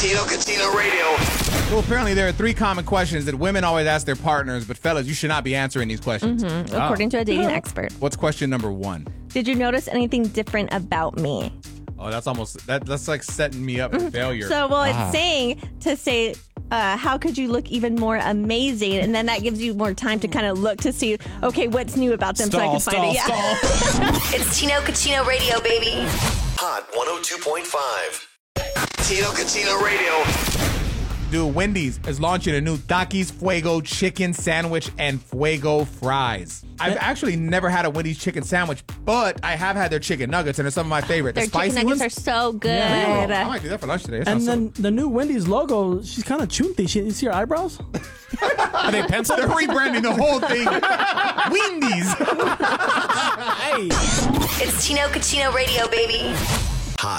Tino Cucino Radio. So apparently there are 3 common questions that women always ask their partners, but fellas, you should not be answering these questions. According to a dating expert. What's question number 1? Did you notice anything different about me? Oh, that's like setting me up for failure. So, it's saying to say, how could you look even more amazing? And then that gives you more time to kind of look to see, okay, what's new about them so I can find it. Yeah. It's Tino Cucino Radio, baby. Hot 102.5. Tino Cucino Radio. Dude, Wendy's is launching a new Takis Fuego chicken sandwich and Fuego fries. I've actually never had a Wendy's chicken sandwich, but I have had their chicken nuggets, and they're some of my favorite. Their The spicy chicken nuggets ones are so good. Oh, I might do that for lunch today. That And sounds then the new Wendy's logo, she's kind of chunty. You see her eyebrows? Are they pencil? They're rebranding the whole thing. Wendy's. Hey. It's Tino Cucino Radio, baby. Hot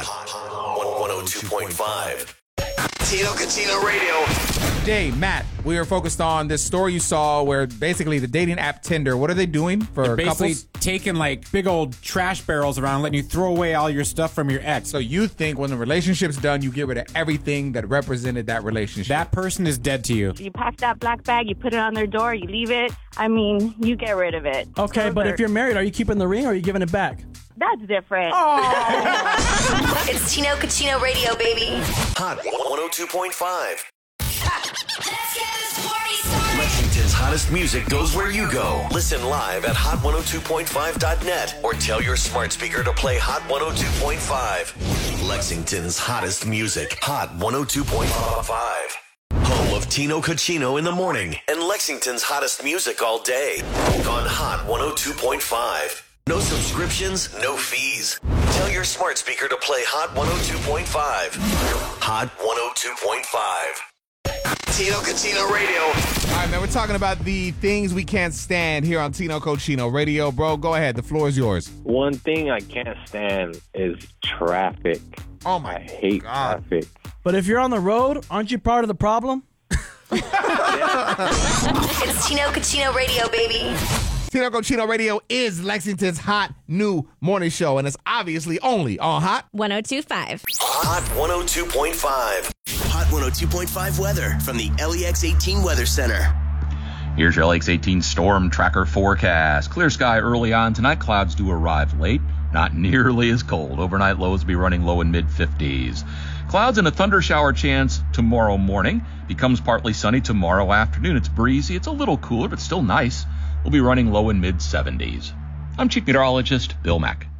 102.5. Tino Cucino Radio. Jay, Matt, we are focused on this story you saw where basically the dating app Tinder, what are they doing for Basically couples? taking like big old trash barrels around, letting you throw away all your stuff from your ex. So you think when the relationship's done, you get rid of everything that represented that relationship. That person is dead to you. You pack that black bag, you put it on their door, you leave it. I mean, you get rid of it. Okay, but if you're married, are you keeping the ring or are you giving it back? That's different. It's Tino Cucino Radio, baby. Hot 102.5. Let's get this party started. Lexington's hottest music goes where you go. Listen live at hot102.5.net or tell your smart speaker to play Hot 102.5. Lexington's hottest music. Hot 102.5. Home of Tino Cucino in the morning and Lexington's hottest music all day. On Hot 102.5. No subscriptions, no fees. Tell your smart speaker to play Hot 102.5. Hot 102.5. Tino Cucino Radio. All right, man, we're talking about the things we can't stand here on Tino Cucino Radio. Bro, go ahead. The floor is yours. One thing I can't stand is traffic. Oh, my I hate God. traffic. But if you're on the road, aren't you part of the problem? It's Tino Cucino Radio, baby. Tino Cucino Radio is Lexington's hot new morning show, and it's obviously only on Hot 102.5. Hot 102.5. Hot 102.5 weather from the LEX 18 Weather Center. Here's your LEX 18 storm tracker forecast. Clear sky early on tonight. Clouds do arrive late. Not nearly as cold. Overnight lows will be running low in mid-50s. Clouds and a thunder shower chance tomorrow morning. Becomes partly sunny tomorrow afternoon. It's breezy. It's a little cooler, but still nice. We'll be running low in mid-70s. I'm Chief Meteorologist Bill Mack.